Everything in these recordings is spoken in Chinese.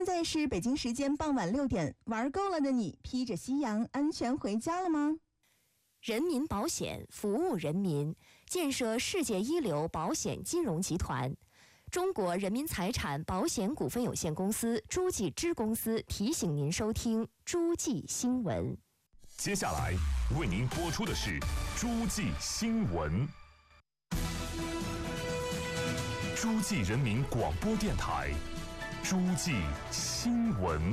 现在是北京时间傍晚6点，玩够了的你，披着夕阳安全回家了吗？ 人民保险服务人民，建设世界一流保险金融集团。中国人民财产保险股份有限公司诸暨支公司提醒您收听诸暨新闻。 接下来为您播出的是诸暨新闻。诸暨人民广播电台诸暨新闻。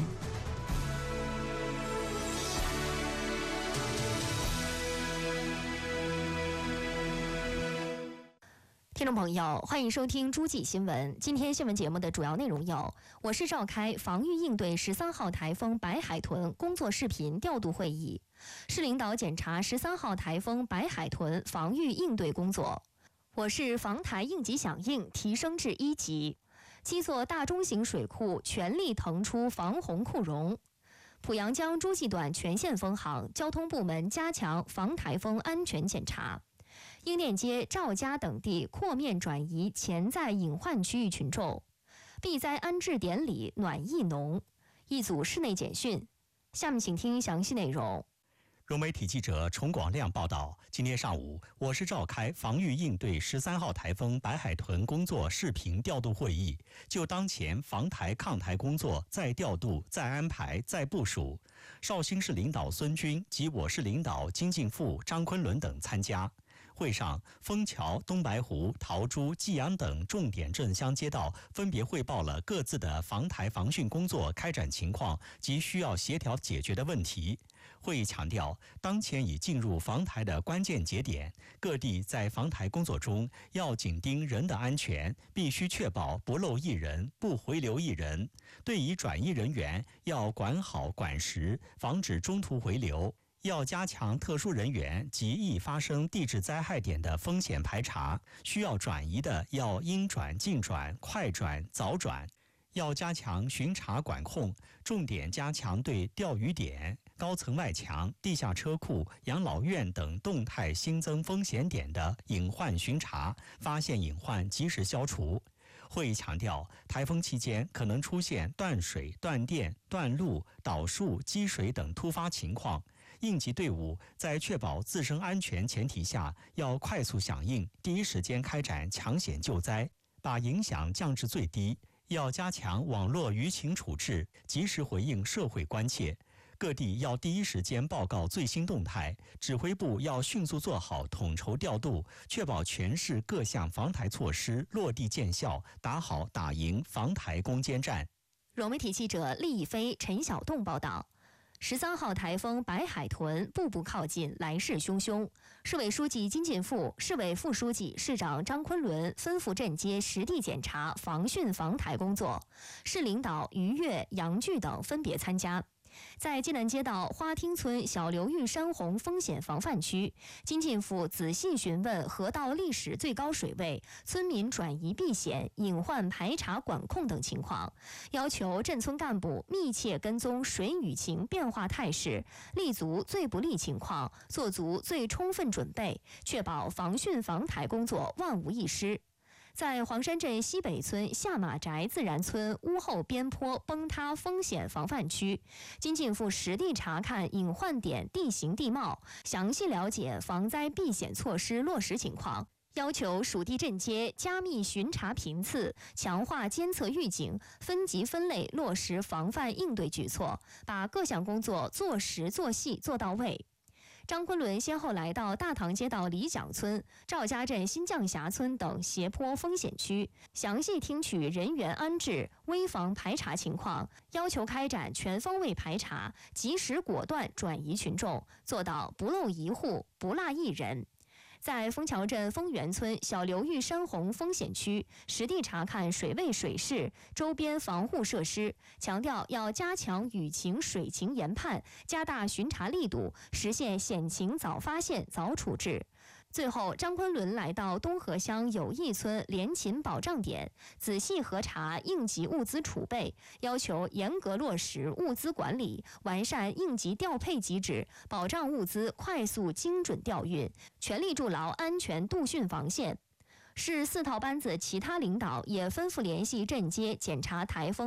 听众朋友，欢迎收听诸暨新闻。今天新闻节目的主要内容有：我市召开防御应对13号台风白海豚工作视频调度会议，市领导检查13号台风白海豚防御应对工作。我市防台应急响应提升至1级，7座大中型水库全力腾出防洪库容。濮阳江诸暨段全线封航，交通部门加强防台风安全检查。英甸街、赵家等地扩面转移潜在隐患区域群众。避灾安置典礼暖意浓，一组室内简讯。下面请听详细内容。 融媒体记者崇广亮报道，今天上午，我市召开防御应对13号台风白海豚工作视频调度会议，就当前防台抗台工作再调度、再安排、再部署。绍兴市领导孙军及我市领导金敬富、张昆仑等参加。会上，枫桥、东白湖、桃珠、济阳等重点镇乡街道分别汇报了各自的防台防汛工作开展情况及需要协调解决的问题。会议强调，当前已进入防台的关键节点，各地在防台工作中要紧盯人的安全，必须确保不漏一人、不回流一人。对于转移人员，要管好管实，防止中途回流。要加强特殊人员及易发生地质灾害点的风险排查，需要转移的要应转尽转、快转早转。要加强巡查管控，重点加强对钓鱼点、高层外墙、地下车库、养老院等动态新增风险点的隐患巡查，发现隐患及时消除。会议强调，台风期间可能出现断水、断电、断路、倒树、积水等突发情况，应急队伍在确保自身安全前提下，要快速响应，第一时间开展抢险救灾，把影响降至最低。要加强网络舆情处置，及时回应社会关切。各地要第一时间报告最新动态，指挥部要迅速做好统筹调度，确保全市各项防台措施落地见效，打好打赢防台攻坚战。 融媒体记者厉以飞、陈晓栋报道。13号台风白海豚步步靠近，来势汹汹。市委书记金敬富、市委副书记、市长张昆仑吩咐镇街实地检查防汛防台工作，市领导于越、杨巨等分别参加。在济南街道花厅村小流域山洪风险防范区，金敬富仔细询问河道历史最高水位、村民转移避险、隐患排查管控等情况，要求镇村干部密切跟踪水雨情变化态势，立足最不利情况，做足最充分准备，确保防汛防台工作万无一失。在黄山镇西北村下马宅自然村屋后边坡崩塌风险防范区，金敬富实地查看隐患点地形地貌，详细了解防灾避险措施落实情况，要求属地镇街加密巡查频次，强化监测预警，分级分类落实防范应对举措，把各项工作做实做细做到位。张昆仑先后来到大塘街道李蒋村、赵家镇新绛峡村等斜坡风险区，详细听取人员安置、危防排查情况，要求开展全方位排查，及时果断转移群众，做到不漏一户、不落一人。在枫桥镇枫园村小流域山洪风险区，实地查看水位水势、周边防护设施，强调要加强雨情水情研判，加大巡查力度，实现险情早发现、早处置。最后，张昆仑来到东河乡友谊村联勤保障点，仔细核查应急物资储备，要求严格落实物资管理，完善应急调配机制，保障物资快速精准调运，全力筑牢安全度汛防线。市4套班子其他领导也吩咐联系镇街检查台风